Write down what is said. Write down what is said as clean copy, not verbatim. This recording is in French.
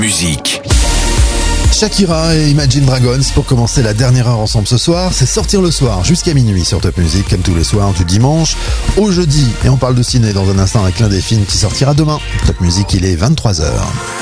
Musique. Shakira et Imagine Dragons pour commencer la dernière heure ensemble ce soir. C'est Sortir le soir jusqu'à minuit sur Top Music, comme tous les soirs du dimanche au jeudi. Et on parle de ciné dans un instant avec l'un des films qui sortira demain. Top Music, il est 23h.